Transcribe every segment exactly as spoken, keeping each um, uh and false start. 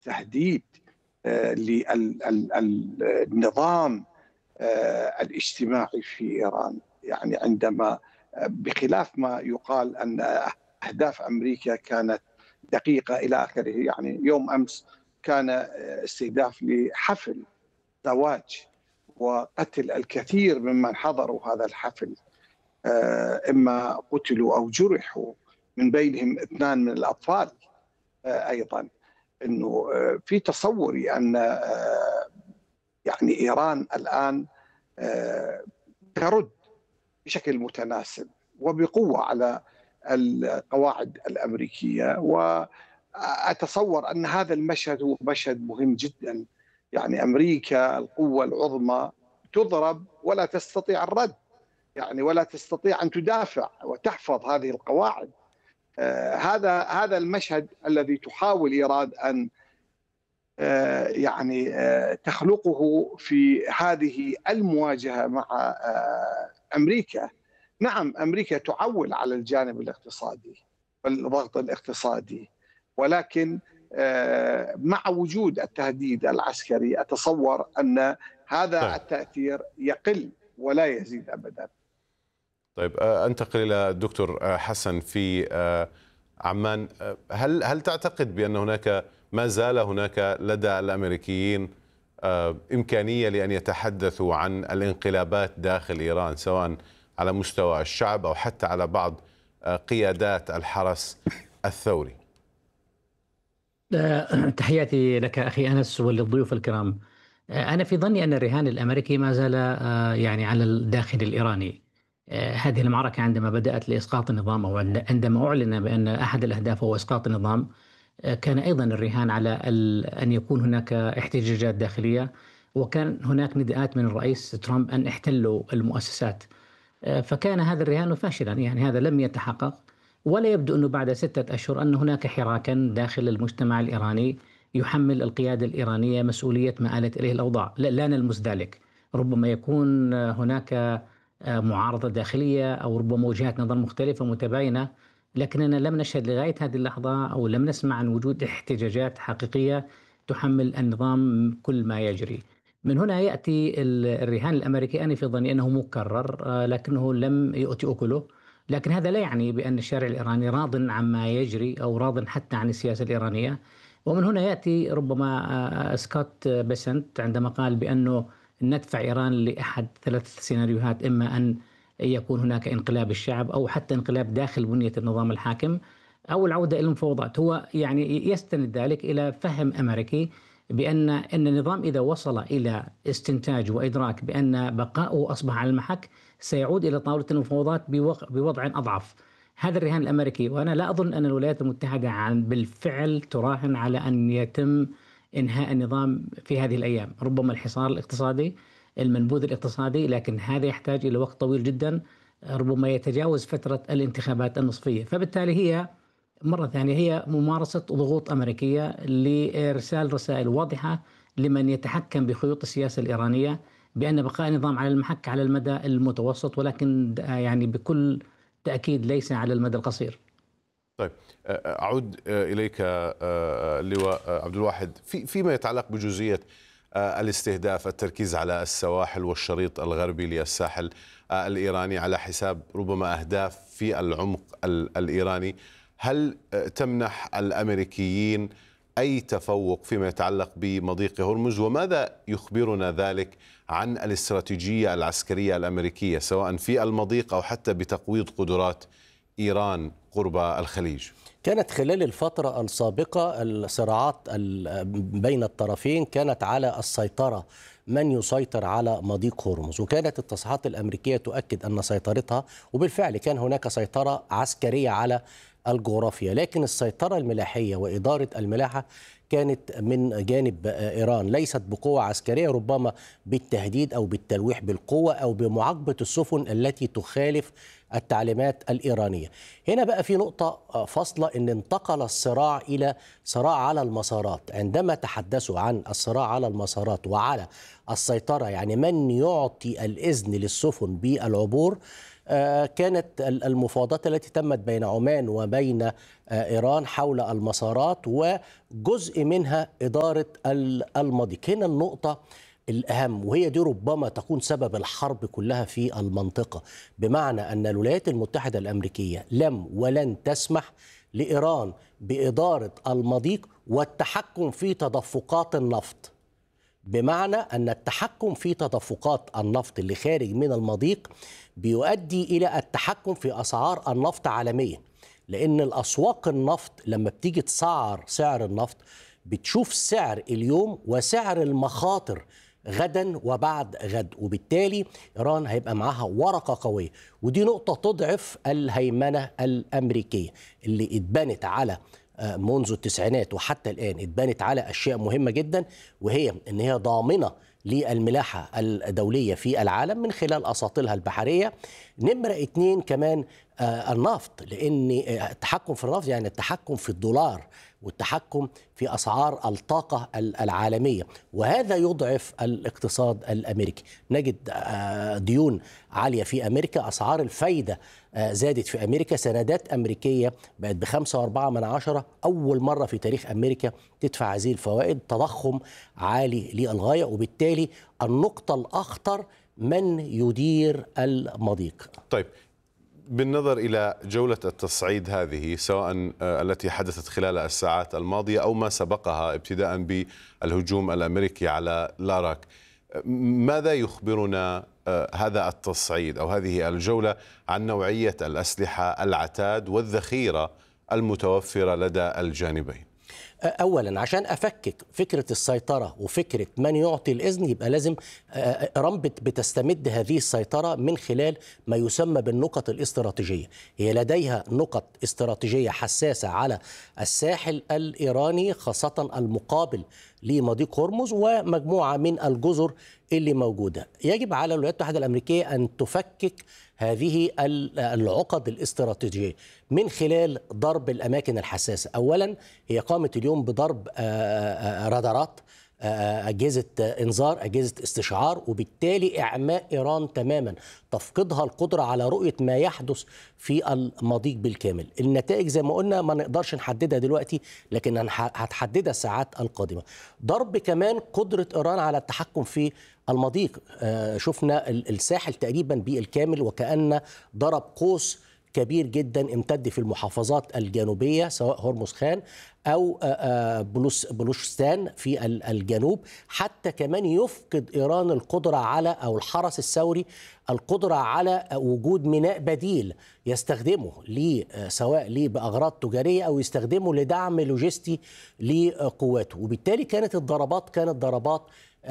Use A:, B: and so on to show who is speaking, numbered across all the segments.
A: تهديد للنظام الاجتماعي في إيران. يعني عندما بخلاف ما يقال أن أهداف أمريكا كانت دقيقة إلى آخره، يعني يوم أمس كان استهداف لحفل زواج وقتل الكثير ممن حضروا هذا الحفل، إما قتلوا أو جرحوا، من بينهم اثنان من الأطفال. أيضا أنه في تصوري أن يعني إيران الآن ترد بشكل متناسب وبقوة على القواعد الأمريكية، وأتصور أن هذا المشهد هو مشهد مهم جدا. يعني أمريكا القوة العظمى تضرب ولا تستطيع الرد، يعني ولا تستطيع أن تدافع وتحفظ هذه القواعد. آه هذا هذا المشهد الذي تحاول إيران أن آه يعني آه تخلقه في هذه المواجهة مع آه أمريكا. نعم، أمريكا تعول على الجانب الاقتصادي والضغط الاقتصادي، ولكن آه مع وجود التهديد العسكري أتصور أن هذا
B: طيب.
A: التأثير يقل ولا يزيد أبدا.
B: طيب، أنتقل إلى الدكتور حسن في عمان. هل هل تعتقد بأن هناك ما زال هناك لدى الأمريكيين إمكانية لأن يتحدثوا عن الانقلابات داخل إيران، سواء على مستوى الشعب أو حتى على بعض قيادات الحرس الثوري؟
C: تحياتي لك أخي أنس وللضيوف الكرام. أنا في ظني أن الرهان الأمريكي ما زال يعني على الداخل الإيراني. هذه المعركة عندما بدأت لإسقاط النظام، أو عندما أعلن بأن أحد الأهداف هو إسقاط النظام، كان أيضا الرهان على أن يكون هناك احتجاجات داخلية، وكان هناك نداءات من الرئيس ترامب أن احتلوا المؤسسات. فكان هذا الرهان فاشلا، يعني هذا لم يتحقق، ولا يبدو أنه بعد ستة أشهر أن هناك حراكا داخل المجتمع الإيراني يحمل القيادة الإيرانية مسؤولية ما آلت إليه الأوضاع. لا, لا نلمس ذلك. ربما يكون هناك معارضة داخلية أو ربما وجهات نظر مختلفة متباينة، لكننا لم نشهد لغاية هذه اللحظة أو لم نسمع عن وجود احتجاجات حقيقية تحمل النظام كل ما يجري. من هنا يأتي الرهان الأمريكي. أنا في ظني أنه مكرر لكنه لم يؤتي أكله، لكن هذا لا يعني بأن الشارع الإيراني راض عما يجري أو راض حتى عن السياسة الإيرانية. ومن هنا يأتي ربما سكوت بيسنت عندما قال بأنه ندفع إيران لأحد ثلاث سيناريوهات: إما أن يكون هناك انقلاب الشعب، أو حتى انقلاب داخل بنية النظام الحاكم، أو العودة إلى المفاوضات. هو يعني يستند ذلك إلى فهم أمريكي بأن أن النظام إذا وصل إلى استنتاج وإدراك بأن بقاؤه أصبح على المحك، سيعود إلى طاولة المفاوضات بوضع أضعف. هذا الرهان الأمريكي. وأنا لا أظن أن الولايات المتحدة عن بالفعل تراهن على أن يتم إنهاء النظام في هذه الأيام. ربما الحصار الاقتصادي، المنبوذ الاقتصادي، لكن هذا يحتاج إلى وقت طويل جدا، ربما يتجاوز فترة الانتخابات النصفية. فبالتالي هي مرة ثانية هي ممارسة ضغوط أمريكية لإرسال رسائل واضحة لمن يتحكم بخيوط السياسة الإيرانية بأن بقاء النظام على المحك على المدى المتوسط، ولكن يعني بكل تأكيد ليس على المدى القصير.
B: طيب، أعود إليك اللواء عبد الواحد في فيما يتعلق بجزئية الاستهداف، التركيز على السواحل والشريط الغربي للساحل الإيراني على حساب ربما أهداف في العمق الإيراني. هل تمنح الأمريكيين أي تفوق فيما يتعلق بمضيق هرمز؟ وماذا يخبرنا ذلك عن الاستراتيجية العسكرية الأمريكية سواء في المضيق أو حتى بتقويض قدرات إيران قرب الخليج؟
D: كانت خلال الفترة السابقة الصراعات بين الطرفين كانت على السيطرة، من يسيطر على مضيق هرمز، وكانت التصريحات الأمريكية تؤكد أن سيطرتها، وبالفعل كان هناك سيطرة عسكرية على الجغرافيا، لكن السيطرة الملاحية وإدارة الملاحة كانت من جانب إيران، ليست بقوة عسكرية، ربما بالتهديد أو بالتلويح بالقوة أو بمعاقبة السفن التي تخالف التعليمات الإيرانية. هنا بقى في نقطة فاصلة، إن انتقل الصراع إلى صراع على المسارات. عندما تحدثوا عن الصراع على المسارات وعلى السيطرة، يعني من يعطي الإذن للسفن بالعبور، كانت المفاوضات التي تمت بين عمان وبين إيران حول المسارات وجزء منها إدارة المضيق. هنا النقطة الأهم، وهي دي ربما تكون سبب الحرب كلها في المنطقة، بمعنى أن الولايات المتحدة الأمريكية لم ولن تسمح لإيران بإدارة المضيق والتحكم في تدفقات النفط، بمعنى أن التحكم في تدفقات النفط اللي خارج من المضيق بيؤدي إلى التحكم في أسعار النفط عالميا، لأن الأسواق النفط لما بتيجي تسعر سعر النفط بتشوف سعر اليوم وسعر المخاطر غدا وبعد غد، وبالتالي إيران هيبقى معاها ورقة قوية، ودي نقطة تضعف الهيمنة الأمريكية اللي اتبنت على منذ التسعينات وحتى الآن، اتبنت على أشياء مهمة جدا، وهي أن هي ضامنة للملاحة الدولية في العالم من خلال أساطيلها البحرية. نمرة اتنين كمان آه النفط، لأن التحكم في النفط يعني التحكم في الدولار والتحكم في أسعار الطاقة العالمية، وهذا يضعف الاقتصاد الأمريكي. نجد آه ديون عالية في أمريكا، أسعار الفايدة آه زادت في أمريكا، سندات أمريكية بقت بخمسة وأربعة من عشرة، أول مرة في تاريخ أمريكا تدفع هذه الفوائد، تضخم عالي للغاية، وبالتالي النقطة الأخطر من يدير المضيق.
B: طيب، بالنظر إلى جولة التصعيد هذه، سواء التي حدثت خلال الساعات الماضية أو ما سبقها ابتداء بالهجوم الأمريكي على لاراك، ماذا يخبرنا هذا التصعيد أو هذه الجولة عن نوعية الأسلحة، العتاد والذخيرة المتوفرة لدى الجانبين؟
D: أولا، عشان أفكك فكرة السيطرة وفكرة من يعطي الإذن، يبقى لازم إيران بتستمد هذه السيطرة من خلال ما يسمى بالنقط الاستراتيجية. هي لديها نقط استراتيجية حساسة على الساحل الإيراني، خاصة المقابل لمضيق هرمز ومجموعة من الجزر اللي موجودة. يجب على الولايات المتحدة الأمريكية أن تفكك هذه العقد الاستراتيجية من خلال ضرب الأماكن الحساسة. أولا، هي قامت اليوم بضرب رادارات، أجهزة إنذار، أجهزة استشعار، وبالتالي إعماء إيران تماما، تفقدها القدرة على رؤية ما يحدث في المضيق بالكامل. النتائج زي ما قلنا ما نقدرش نحددها دلوقتي، لكن هتحددها الساعات القادمة. ضرب كمان قدرة إيران على التحكم في المضيق، شفنا الساحل تقريبا بالكامل وكأن ضرب قوس كبير جدا امتد في المحافظات الجنوبية، سواء هرمز خان أو بلوشستان في الجنوب، حتى كمان يفقد إيران القدرة على أو الحرس الثوري القدرة على وجود ميناء بديل يستخدمه لي سواء لي بأغراض تجارية أو يستخدمه لدعم لوجستي لقواته. وبالتالي كانت الضربات كانت ضربات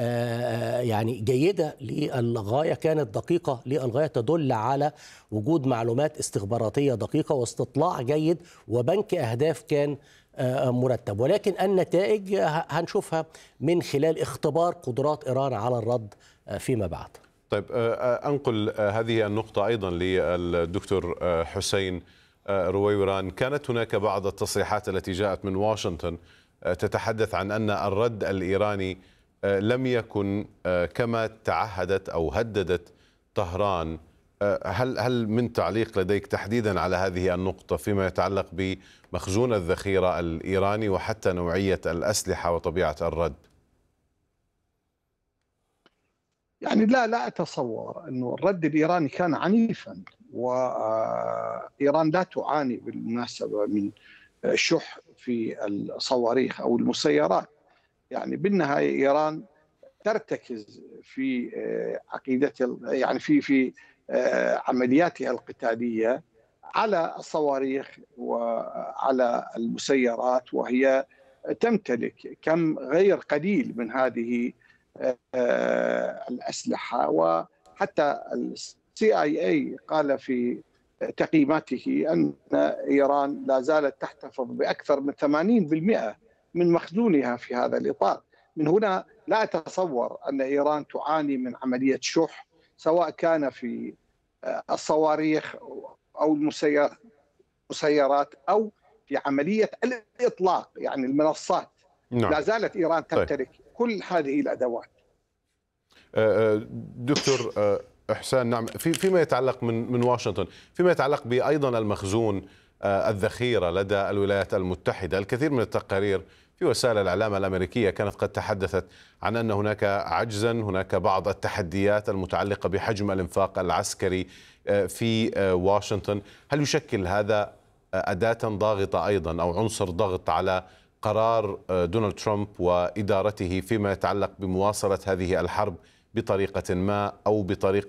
D: يعني جيدة للغاية، كانت دقيقة للغاية، تدل على وجود معلومات استخباراتية دقيقة واستطلاع جيد وبنك أهداف كان مرتب. ولكن النتائج هنشوفها من خلال اختبار قدرات إيران على الرد فيما بعد.
B: طيب، أنقل هذه النقطة أيضا للدكتور حسين رويوران. كانت هناك بعض التصريحات التي جاءت من واشنطن تتحدث عن أن الرد الإيراني لم يكن كما تعهدت أو هددت طهران. هل هل من تعليق لديك تحديدا على هذه النقطة فيما يتعلق بمخزون الذخيرة الإيراني وحتى نوعية الأسلحة وطبيعة الرد؟
A: يعني لا لا أتصور أنه الرد الإيراني كان عنيفا، وإيران لا تعاني بالمناسبة من شح في الصواريخ أو المسيرات. يعني بالنهاية إيران ترتكز في عقيدتها، يعني في في عملياتها القتالية على الصواريخ وعلى المسيرات، وهي تمتلك كم غير قليل من هذه الأسلحة. وحتى السي آي إي قال في تقييماته أن إيران لا زالت تحتفظ بأكثر من ثمانين بالمئة من مخزونها في هذا الإطار. من هنا لا أتصور أن إيران تعاني من عملية شح، سواء كان في الصواريخ أو المسيرات أو في عملية الإطلاق، يعني المنصات. نعم. لا زالت إيران تمتلك طيب. كل هذه الأدوات.
B: دكتور إحسان نعم. في فيما يتعلق من من واشنطن، فيما يتعلق بأيضا المخزون الذخيرة لدى الولايات المتحدة، الكثير من التقارير في وسائل الإعلام الأمريكية كانت قد تحدثت عن أن هناك عجزا، هناك بعض التحديات المتعلقة بحجم الإنفاق العسكري في واشنطن. هل يشكل هذا أداة ضاغطة أيضا أو عنصر ضغط على قرار دونالد ترامب وإدارته فيما يتعلق بمواصلة هذه الحرب بطريقة ما أو بطريقة